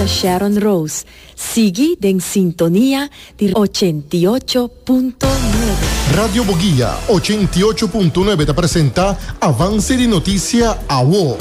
sa Sharon Rose. Sigui en sintonía di 88.9. Radio Boguilla 88.9 te presenta Avance di Noticia AWO.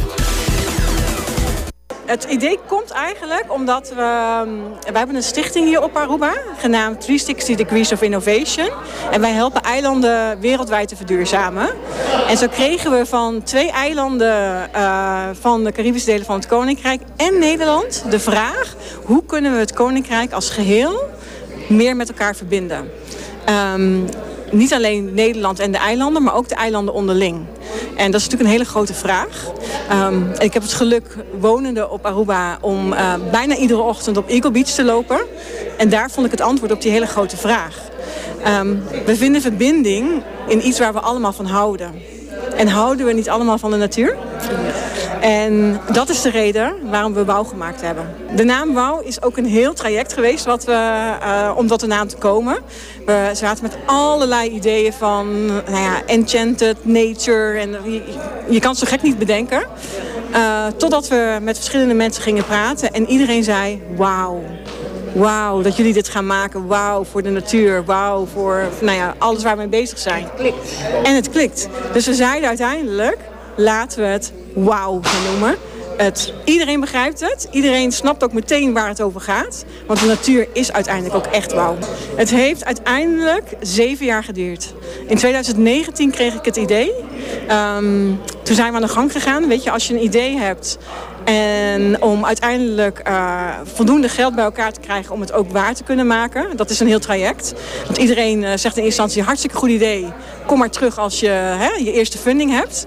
Het idee komt eigenlijk omdat we hebben een stichting hier op Aruba, genaamd 360 Degrees of Innovation. En wij helpen eilanden wereldwijd te verduurzamen. En zo kregen we van 2 eilanden van de Caribische delen van het Koninkrijk en Nederland de vraag: hoe kunnen we het Koninkrijk als geheel meer met elkaar verbinden? Niet alleen Nederland en de eilanden, maar ook de eilanden onderling. En dat is natuurlijk een hele grote vraag. Ik heb het geluk, wonende op Aruba, om bijna iedere ochtend op Eagle Beach te lopen. En daar vond ik het antwoord op die hele grote vraag. We vinden verbinding in iets waar we allemaal van houden. En houden we niet allemaal van de natuur? En dat is de reden waarom we WOW gemaakt hebben. De naam WOW is ook een heel traject geweest om tot de naam te komen. We zaten met allerlei ideeën van enchanted nature. En je kan het zo gek niet bedenken. Totdat we met verschillende mensen gingen praten. En iedereen zei: wauw. Wauw, dat jullie dit gaan maken. Wauw voor de natuur. Wauw voor alles waar we mee bezig zijn. Het klikt. En het klikt. Dus we zeiden uiteindelijk: laten we het WOW gaan noemen. Iedereen begrijpt het. Iedereen snapt ook meteen waar het over gaat. Want de natuur is uiteindelijk ook echt wauw. Het heeft uiteindelijk 7 jaar geduurd. In 2019 kreeg ik het idee. Toen zijn we aan de gang gegaan. Weet je, als je een idee hebt en om uiteindelijk voldoende geld bij elkaar te krijgen om het ook waar te kunnen maken. Dat is een heel traject. Want iedereen zegt in eerste instantie: hartstikke goed idee. Kom maar terug als je je eerste funding hebt.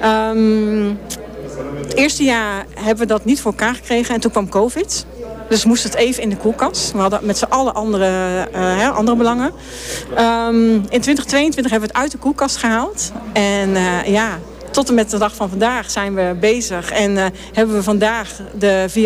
Het eerste jaar hebben we dat niet voor elkaar gekregen en toen kwam COVID. Dus we moesten het even in de koelkast. We hadden met z'n allen andere belangen. In 2022 hebben we het uit de koelkast gehaald. En tot en met de dag van vandaag zijn we bezig. En hebben we vandaag de